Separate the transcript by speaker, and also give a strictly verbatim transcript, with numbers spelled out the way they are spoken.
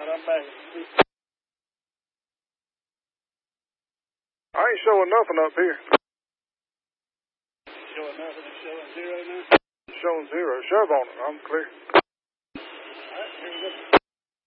Speaker 1: I'm back.
Speaker 2: I ain't showing nothing up here.
Speaker 1: Showing nothing, it's showing zero now?
Speaker 2: Showing zero. Shove on it. I'm clear.